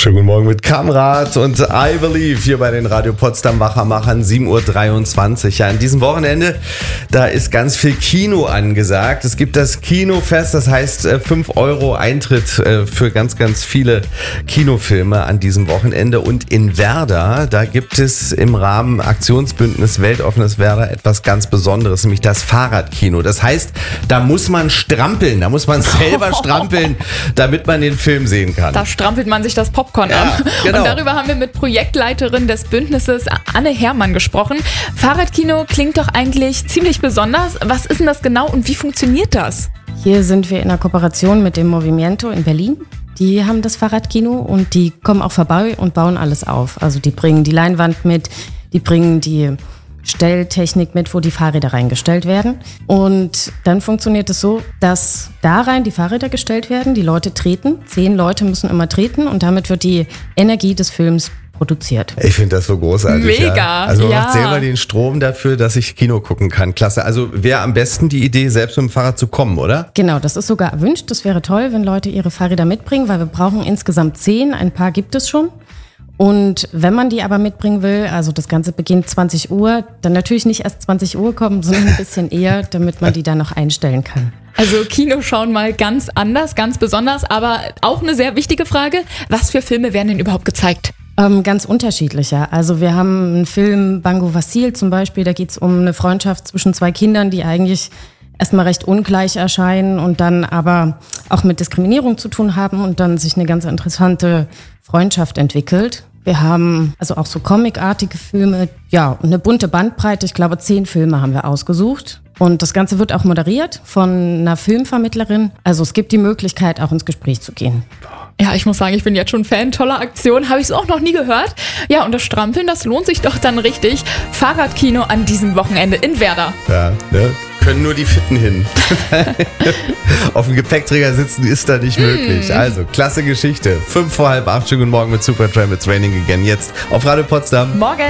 Schönen guten Morgen mit Kamrat und I Believe hier bei den Radio Potsdam Wachmachern, 7.23 Uhr. Ja, an diesem Wochenende, da ist ganz viel Kino angesagt. Es gibt das Kinofest, das heißt 5 € Eintritt für ganz, ganz viele Kinofilme an diesem Wochenende. Und in Werder, da gibt es im Rahmen Aktionsbündnis Weltoffenes Werder etwas ganz Besonderes, nämlich das Fahrradkino. Das heißt, da muss man strampeln, da muss man selber strampeln, damit man den Film sehen kann. Da strampelt man sich das Popcorn an. Genau. Und darüber haben wir mit Projektleiterin des Bündnisses Anne Herrmann gesprochen. Fahrradkino klingt doch eigentlich ziemlich besonders. Was ist denn das genau und wie funktioniert das? Hier sind wir in einer Kooperation mit dem Movimiento in Berlin. Die haben das Fahrradkino und die kommen auch vorbei und bauen alles auf. Also die bringen die Leinwand mit, die bringen die Stelltechnik mit, wo die Fahrräder reingestellt werden. Und dann funktioniert es so, dass da rein die Fahrräder gestellt werden, die Leute treten, 10 Leute müssen immer treten und damit wird die Energie des Films produziert. Ich finde das so großartig. Mega. Ja. Also man macht selber den Strom dafür, dass ich Kino gucken kann. Klasse. Also wäre am besten die Idee, selbst mit dem Fahrrad zu kommen, oder? Genau, das ist sogar erwünscht. Das wäre toll, wenn Leute ihre Fahrräder mitbringen, weil wir brauchen insgesamt 10. Ein paar gibt es schon. Und wenn man die aber mitbringen will, also das Ganze beginnt 20 Uhr, dann natürlich nicht erst 20 Uhr kommen, sondern ein bisschen eher, damit man die dann noch einstellen kann. Also Kino schauen mal ganz anders, ganz besonders, aber auch eine sehr wichtige Frage. Was für Filme werden denn überhaupt gezeigt? Ganz unterschiedlicher. Also wir haben einen Film, Bango Vassil zum Beispiel, da geht es um eine Freundschaft zwischen 2 Kindern, die eigentlich erstmal recht ungleich erscheinen und dann aber auch mit Diskriminierung zu tun haben und dann sich eine ganz interessante Freundschaft entwickelt. Wir haben also auch so comicartige Filme, ja, und eine bunte Bandbreite. Ich glaube, 10 Filme haben wir ausgesucht. Und das Ganze wird auch moderiert von einer Filmvermittlerin. Also es gibt die Möglichkeit, auch ins Gespräch zu gehen. Ja, ich muss sagen, ich bin jetzt schon Fan toller Aktion. Habe ich es auch noch nie gehört. Ja, und das Strampeln, das lohnt sich doch dann richtig. Fahrradkino an diesem Wochenende in Werder. Ja, ne? Können nur die Fitten hin. Auf dem Gepäckträger sitzen ist da nicht möglich. Also, klasse Geschichte. 7:55, schönen guten Morgen mit Supertramp, it's raining again. Jetzt auf Radio Potsdam. Morgen.